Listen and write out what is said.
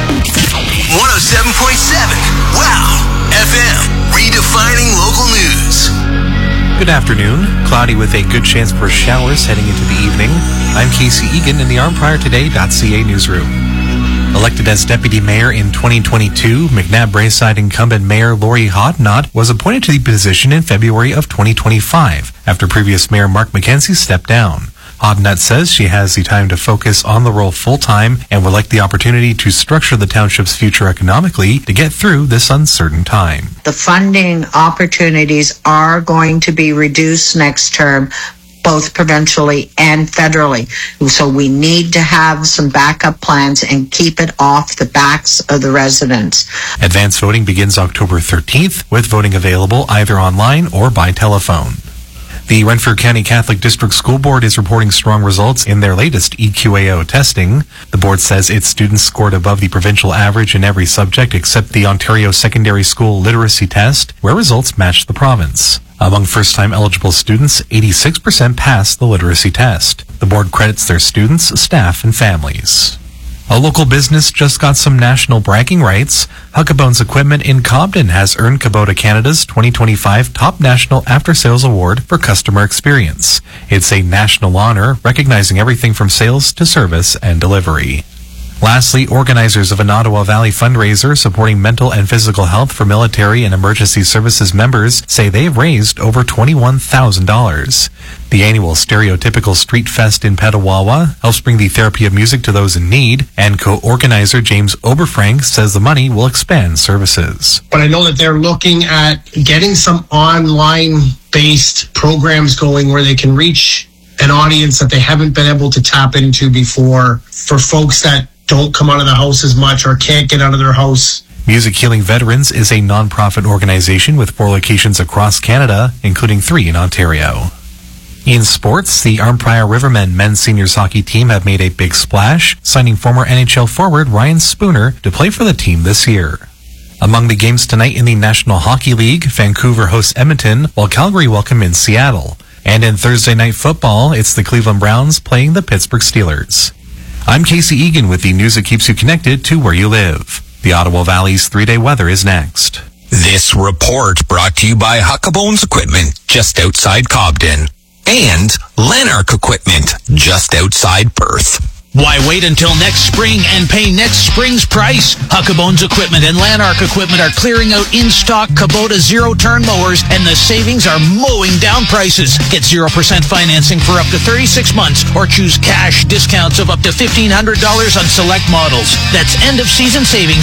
107.7. Wow. FM. Redefining local news. Good afternoon. Cloudy with a good chance for showers heading into the evening. I'm Casey Egan in the ArmPriorToday.ca newsroom. Elected as deputy mayor in 2022, McNabb Braeside incumbent Mayor Lori Hodnott was appointed to the position in February of 2025 after previous Mayor Mark McKenzie stepped down. Hodnott says she has the time to focus on the role full-time and would like the opportunity to structure the township's future economically to get through this uncertain time. The funding opportunities are going to be reduced next term, both provincially and federally. So we need to have some backup plans and keep it off the backs of the residents. Advance voting begins October 13th, with voting available either online or by telephone. The Renfrew County Catholic District School Board is reporting strong results in their latest EQAO testing. The board says its students scored above the provincial average in every subject except the Ontario Secondary School Literacy Test, where results matched the province. Among first-time eligible students, 86% passed the literacy test. The board credits their students, staff, and families. A local business just got some national bragging rights. Huckabones Equipment in Cobden has earned Kubota Canada's 2025 Top National After-Sales Award for Customer Experience. It's a national honor recognizing everything from sales to service and delivery. Lastly, organizers of an Ottawa Valley fundraiser supporting mental and physical health for military and emergency services members say they've raised over $21,000. The annual Stereotypical Street Fest in Petawawa helps bring the therapy of music to those in need, and co-organizer James Oberfrank says the money will expand services. But I know that they're looking at getting some online-based programs going where they can reach an audience that they haven't been able to tap into before, for folks that don't come out of the house as much or can't get out of their house. Music Healing Veterans is a non-profit organization with 4 locations across Canada, including 3 in Ontario. In sports, the Arnprior Rivermen men's seniors hockey team have made a big splash, signing former NHL forward Ryan Spooner to play for the team this year. Among the games tonight in the National Hockey League, Vancouver hosts Edmonton, while Calgary welcome in Seattle. And in Thursday night football, it's the Cleveland Browns playing the Pittsburgh Steelers. I'm Casey Egan with the news that keeps you connected to where you live. The Ottawa Valley's 3-day weather is next. This report brought to you by Huckabones Equipment, just outside Cobden, and Lanark Equipment, just outside Perth. Why wait until next spring and pay next spring's price? Huckabones Equipment and Lanark Equipment are clearing out in-stock Kubota zero-turn mowers, and the savings are mowing down prices. Get 0% financing for up to 36 months, or choose cash discounts of up to $1,500 on select models. That's end-of-season savings